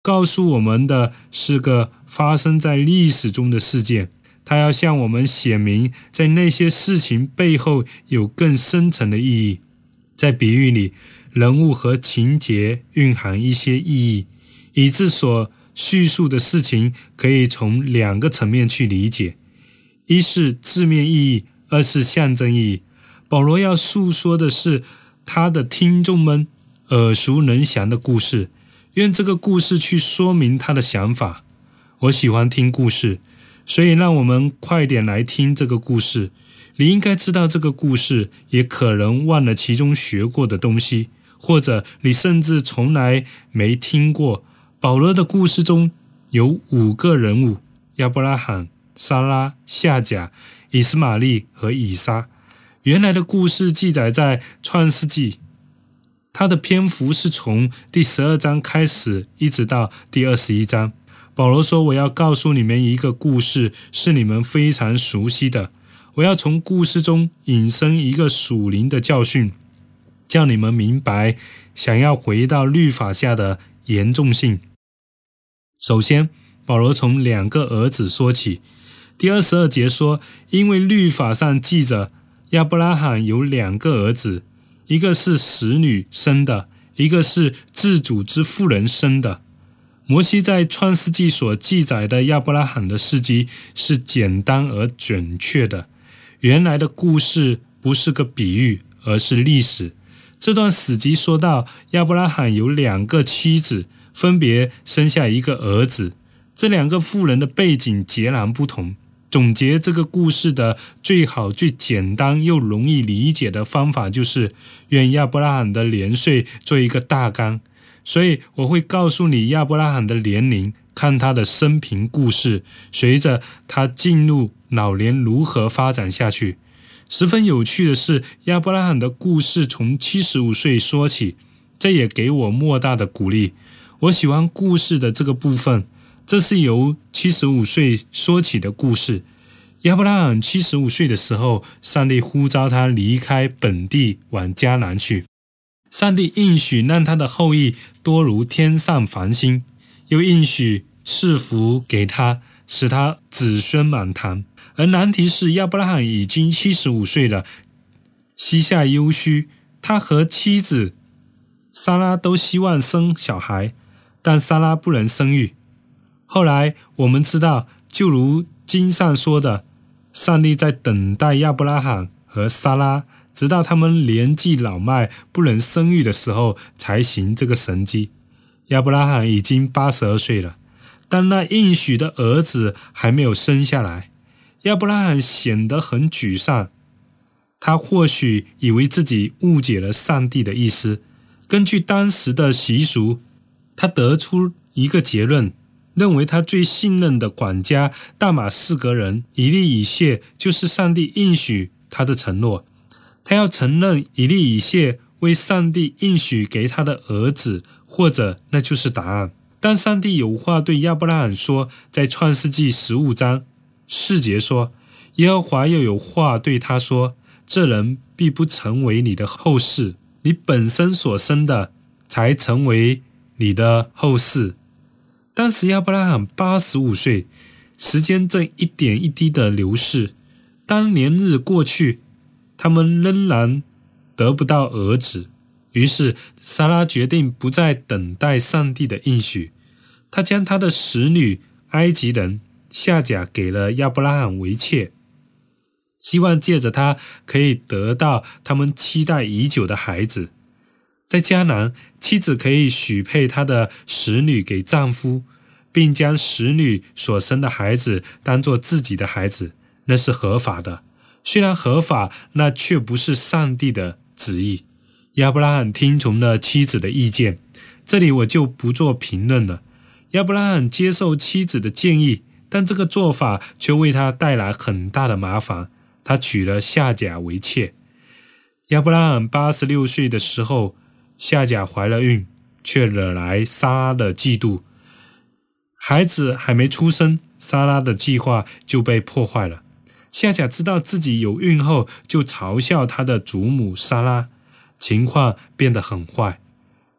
告诉我们的是个发生在历史中的事件，他要向我们显明在那些事情背后有更深层的意义。在比喻里，人物和情节蕴含一些意义，以致所叙述的事情可以从两个层面去理解，一是字面意义，二是象征意义。保罗要诉说的是他的听众们耳熟能详的故事，愿这个故事去说明他的想法。我喜欢听故事，所以让我们快点来听这个故事。你应该知道这个故事，也可能忘了其中学过的东西，或者你甚至从来没听过。保罗的故事中有5个人物：亚伯拉罕、撒拉、夏甲、以斯玛利和以撒。原来的故事记载在创世纪，它的篇幅是从第12章开始一直到第21章。保罗说，我要告诉你们一个故事，是你们非常熟悉的。我要从故事中引申一个属灵的教训，叫你们明白想要回到律法下的严重性。首先，保罗从2个儿子说起。第22节说，因为律法上记着亚伯拉罕有2个儿子，一个是使女生的，一个是自主之妇人生的。摩西在创世纪所记载的亚伯拉罕的事迹是简单而准确的。原来的故事不是个比喻，而是历史。这段史记说到亚伯拉罕有2个妻子，分别生下一个儿子。这2个妇人的背景截然不同。总结这个故事的最好、最简单又容易理解的方法就是，愿亚伯拉罕的年岁做一个大纲。所以我会告诉你亚伯拉罕的年龄，看他的生平故事，随着他进入老年如何发展下去。十分有趣的是，亚伯拉罕的故事从75岁说起，这也给我莫大的鼓励。我喜欢故事的这个部分，这是由75岁说起的故事。亚伯拉罕75岁的时候，上帝呼召他离开本地往迦南去。上帝应许让他的后裔多如天上繁星，又应许赐福给他，使他子孙满堂。而难题是，亚伯拉罕已经75岁了，膝下忧须，他和妻子撒拉都希望生小孩，但撒拉不能生育。后来我们知道，就如经上说的，上帝在等待亚伯拉罕和撒拉，直到他们年纪老迈不能生育的时候，才行这个神迹。亚伯拉罕已经82岁了，但那应许的儿子还没有生下来。亚伯拉罕显得很沮丧，他或许以为自己误解了上帝的意思。根据当时的习俗，他得出一个结论，认为他最信任的管家大马士革人以利以谢就是上帝应许他的承诺。他要承认以利以谢为上帝应许给他的儿子，或者那就是答案。但上帝有话对亚伯拉罕说，在创世纪15章4节说，耶和华又有话对他说，这人必不成为你的后嗣，你本身所生的才成为你的后嗣。当时亚伯拉罕85岁，时间正一点一滴的流逝。当年日过去，他们仍然得不到儿子，于是撒拉决定不再等待上帝的应许，他将他的使女埃及人夏甲给了亚伯拉罕为妾，希望借着他可以得到他们期待已久的孩子。在迦南，妻子可以许配她的使女给丈夫，并将使女所生的孩子当作自己的孩子，那是合法的。虽然合法，那却不是上帝的旨意。亚伯拉罕听从了妻子的意见，这里我就不做评论了。亚伯拉罕接受妻子的建议，但这个做法却为他带来很大的麻烦。他娶了夏甲为妾。亚伯拉罕86岁的时候，夏甲怀了孕，却惹来撒拉的嫉妒。孩子还没出生，撒拉的计划就被破坏了。夏甲知道自己有孕后，就嘲笑他的祖母撒拉，情况变得很坏。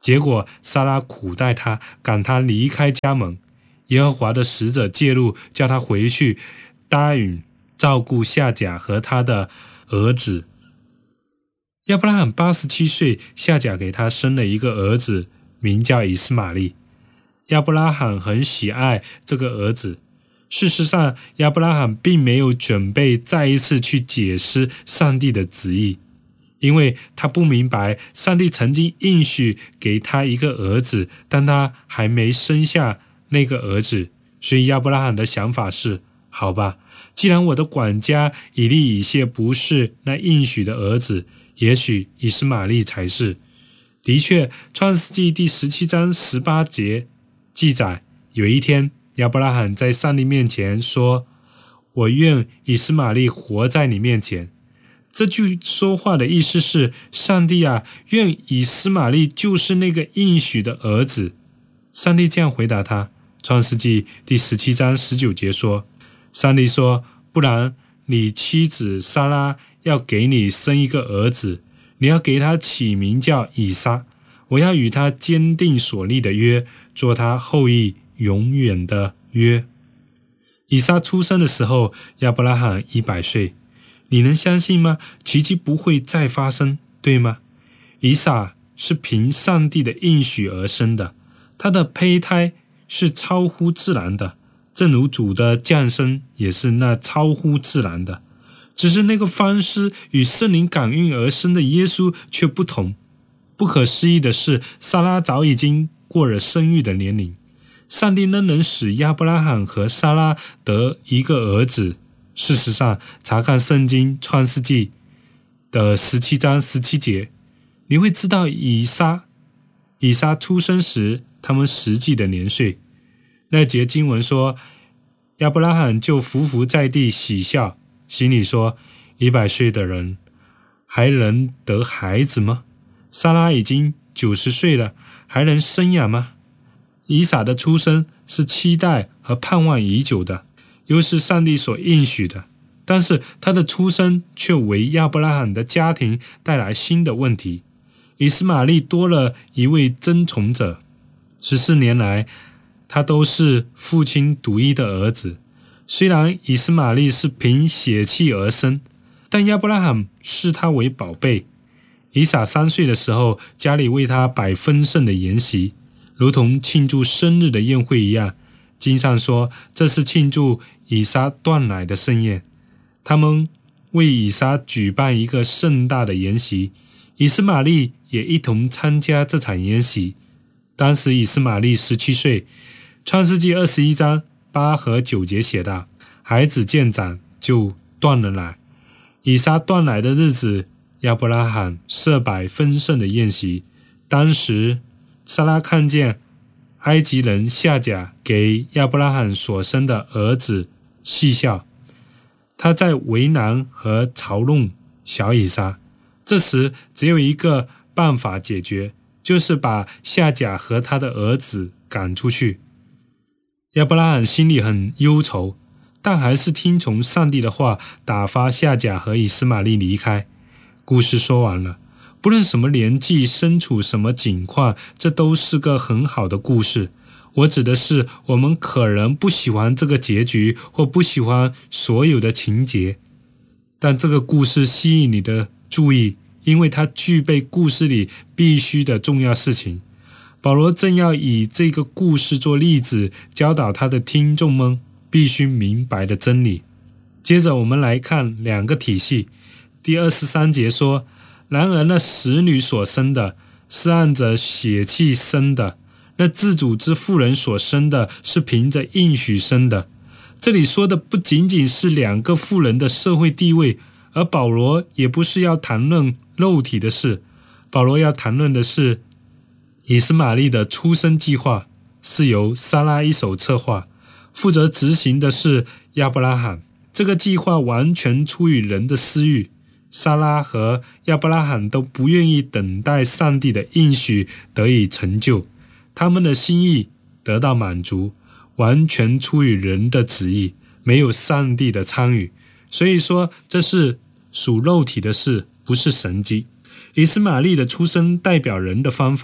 结果撒拉苦待他，赶他离开家门。耶和华的使者介入，叫他回去答应照顾夏甲和他的儿子。亚伯拉罕87岁，夏甲给他生了一个儿子，名叫以斯玛利。亚伯拉罕很喜爱这个儿子。事实上，亚伯拉罕并没有准备再一次去解释上帝的旨意，因为他不明白上帝曾经应许给他一个儿子，但他还没生下那个儿子，所以亚伯拉罕的想法是，好吧，既然我的管家以利以谢不是那应许的儿子，也许以斯玛利才是。的确，创世纪第17章18节记载，有一天亚伯拉罕在上帝面前说，我愿以斯玛利活在你面前。这句说话的意思是，上帝啊，愿以斯玛利就是那个应许的儿子。上帝这样回答他。创世纪第17章19节说，上帝说，不然你妻子撒拉要给你生一个儿子，你要给他起名叫以撒，我要与他坚定所立的约，做他后裔永远的约。以撒出生的时候，亚伯拉罕100岁。你能相信吗？奇迹不会再发生，对吗？以撒是凭上帝的应许而生的，他的胚胎是超乎自然的，正如主的降生也是那超乎自然的。只是那个方式与圣灵感孕而生的耶稣却不同。不可思议的是，撒拉早已经过了生育的年龄，上帝仍能使亚伯拉罕和撒拉得一个儿子。事实上，查看圣经创世纪的17章17节，你会知道以撒出生时他们实际的年岁。那节经文说，亚伯拉罕就伏伏在地喜笑，心里说，100岁的人还能得孩子吗？撒拉已经90岁了，还能生养吗？以撒的出生是期待和盼望已久的，又是上帝所应许的，但是他的出生却为亚伯拉罕的家庭带来新的问题。以斯玛利多了一位争宠者，14年来他都是父亲独一的儿子。虽然以斯玛利是凭血气而生，但亚伯拉罕视他为宝贝。以撒3岁的时候，家里为他摆丰盛的筵席，如同庆祝生日的宴会一样。经上说，这是庆祝以撒断奶的盛宴。他们为以撒举办一个盛大的筵席，以斯玛利也一同参加这场筵席。当时以斯玛利17岁。创世纪21章8和9节写道，孩子渐长就断了奶。以撒断奶的日子，亚伯拉罕设摆丰盛的宴席。当时撒拉看见埃及人夏甲给亚伯拉罕所生的儿子，戏笑，他在为难和嘲弄小以撒。这时只有一个办法解决，就是把夏甲和他的儿子赶出去。亚伯拉罕心里很忧愁，但还是听从上帝的话，打发夏甲和以斯玛利离开。故事说完了，不论什么年纪，身处什么境况，这都是个很好的故事。我指的是，我们可能不喜欢这个结局，或不喜欢所有的情节，但这个故事吸引你的注意，因为它具备故事里必须的重要事情。保罗正要以这个故事做例子，教导他的听众们必须明白的真理。接着我们来看2个体系。第23节说，然而那使女所生的是按着血气生的，那自主之妇人所生的是凭着应许生的。这里说的不仅仅是2个妇人的社会地位，而保罗也不是要谈论肉体的事，保罗要谈论的是以斯玛利的出生计划，是由撒拉一手策划，负责执行的是亚伯拉罕。这个计划完全出于人的私欲，撒拉和亚伯拉罕都不愿意等待上帝的应许得以成就，他们的心意得到满足，完全出于人的旨意，没有上帝的参与。所以说，这是属肉体的事，不是神迹。以斯玛利的出生代表人的方法，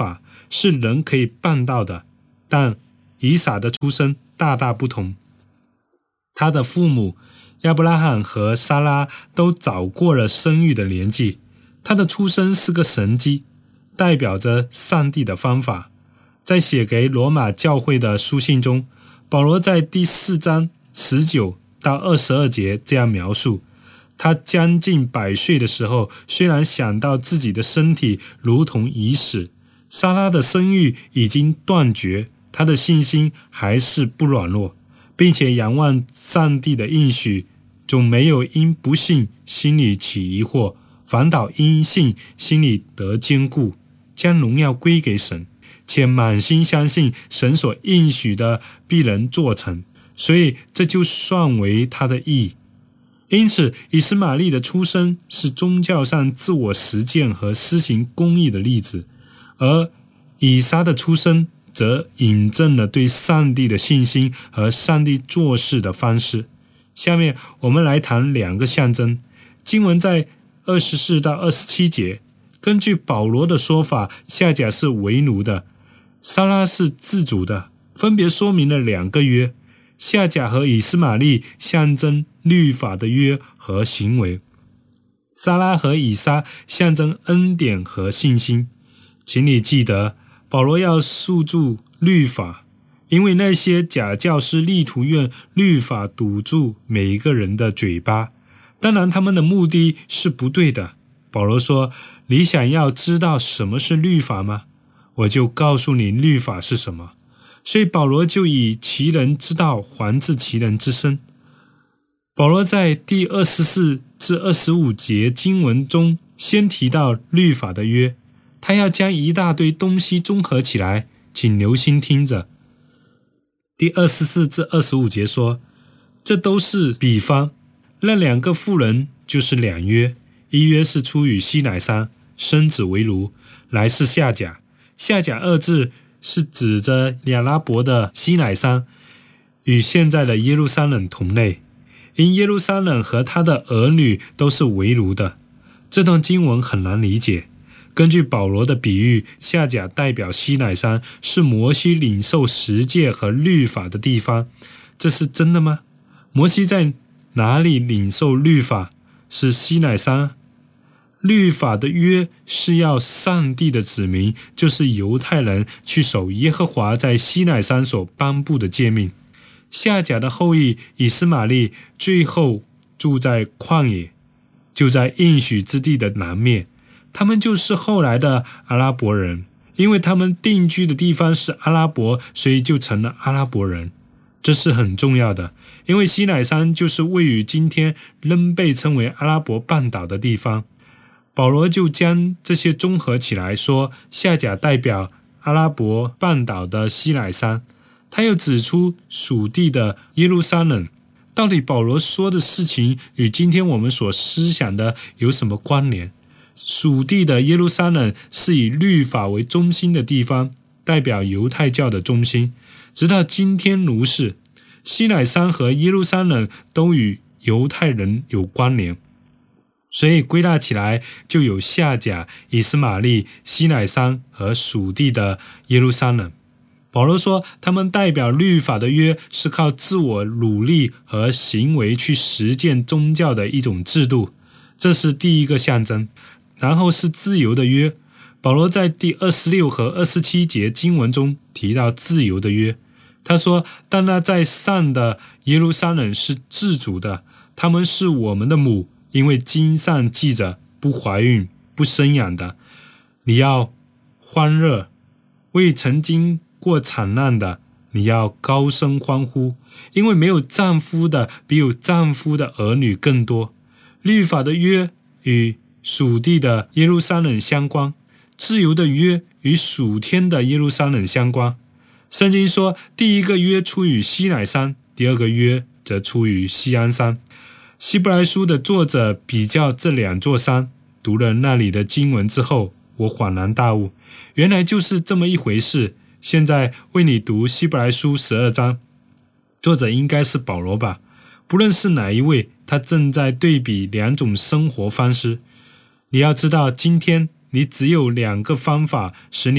是人可以办到的，但以撒的出生大大不同。他的父母亚伯拉罕和撒拉都早过了生育的年纪，他的出生是个神迹，代表着上帝的方法。在写给罗马教会的书信中，保罗在第4章19到22节这样描述，他将近100岁的时候，虽然想到自己的身体如同已死，撒拉的生育已经断绝，他的信心还是不软弱，并且仰望上帝的应许，总没有因不信心里起疑惑，反倒因信心里得坚固，将荣耀归给神，且满心相信神所应许的必能做成，所以这就算为他的义。因此以实玛利的出生是宗教上自我实践和施行公义的例子，而以撒的出生则引证了对上帝的信心和上帝做事的方式。下面我们来谈2个象征。经文在24到27节，根据保罗的说法，夏甲是为奴的，撒拉是自主的，分别说明了2个约。夏甲和以实玛利象征律法的约和行为，撒拉和以撒象征恩典和信心。请你记得，保罗要诉诸律法，因为那些假教师力图用律法堵住每一个人的嘴巴，当然他们的目的是不对的。保罗说，你想要知道什么是律法吗？我就告诉你律法是什么。所以保罗就以其人之道还治其人之身。保罗在第24至25节经文中先提到律法的约，他要将一大堆东西综合起来，请留心听着。第24至25节说，这都是比方，那2个妇人就是2约，一约是出于西乃山，生子为奴，来自夏甲。夏甲2字是指着亚拉伯的西乃山，与现在的耶路撒冷同类，因耶路撒冷和他的儿女都是为奴的。这段经文很难理解。根据保罗的比喻，夏甲代表西乃山，是摩西领受十诫和律法的地方，这是真的吗？摩西在哪里领受律法？是西乃山。律法的约是要上帝的子民，就是犹太人去守耶和华在西乃山所颁布的诫命。夏甲的后裔以实玛利最后住在旷野，就在应许之地的南面，他们就是后来的阿拉伯人，因为他们定居的地方是阿拉伯，所以就成了阿拉伯人。这是很重要的，因为西乃山就是位于今天仍被称为阿拉伯半岛的地方。保罗就将这些综合起来说，夏甲代表阿拉伯半岛的西乃山。他又指出属地的耶路撒冷。到底保罗说的事情与今天我们所思想的有什么关联？属地的耶路撒冷是以律法为中心的地方，代表犹太教的中心，直到今天如是。西乃山和耶路撒冷都与犹太人有关联，所以归纳起来就有夏甲、以实玛利、西乃山和属地的耶路撒冷。保罗说，他们代表律法的约是靠自我努力和行为去实践宗教的一种制度，这是第一个象征。然后是自由的约，保罗在第26和27节经文中提到自由的约。他说，但那在上的耶路撒冷是自主的，他们是我们的母，因为经上记着，不怀孕不生养的，你要欢乐；为曾经过惨难的，你要高声欢呼，因为没有丈夫的比有丈夫的儿女更多。律法的约与属地的耶路撒冷相关，自由的约与属天的耶路撒冷相关。圣经说，第一个约出于西乃山，第二个约则出于锡安山。希伯来书的作者比较这2座山，读了那里的经文之后，我恍然大悟，原来就是这么一回事。现在为你读希伯来书12章，作者应该是保罗吧？不论是哪一位，他正在对比2种生活方式。你要知道，今天你只有2个方法使你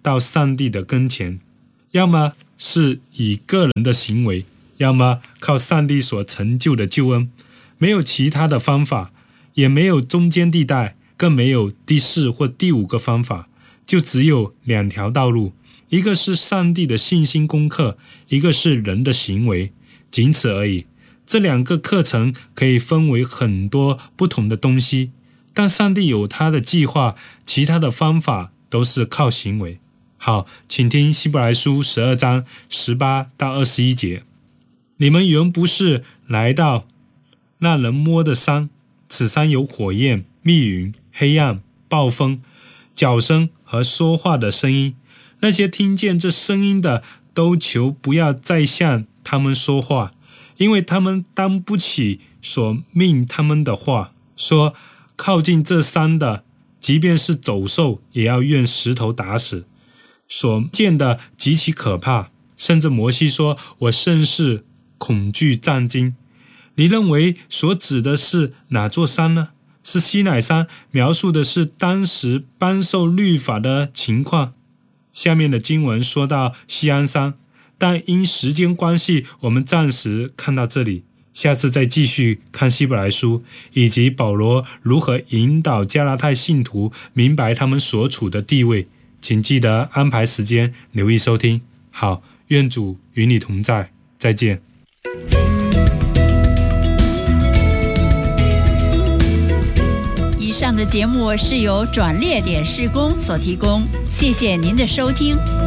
到上帝的跟前，要么是以个人的行为，要么靠上帝所成就的救恩，没有其他的方法，也没有中间地带，更没有第4或第5个方法，就只有2条道路，一个是上帝的信心功课，一个是人的行为，仅此而已。这2个课程可以分为很多不同的东西，但上帝有他的计划，其他的方法都是靠行为。好，请听希伯来书12章18到21节。你们原不是来到那人摸的山，此山有火焰、密云、黑暗、暴风、脚声和说话的声音。那些听见这声音的，都求不要再向他们说话，因为他们当不起所命他们的话，说靠近这山的，即便是走兽，也要用石头打死。所见的极其可怕，甚至摩西说，我甚是恐惧战惊。你认为所指的是哪座山呢？是西乃山，描述的是当时颁授律法的情况。下面的经文说到锡安山，但因时间关系，我们暂时看到这里，下次再继续看希伯来书，以及保罗如何引导加拉太信徒明白他们所处的地位。请记得安排时间，留意收听。好，愿主与你同在，再见。 以上的节目是由转捩点事工所提供，谢谢您的收听。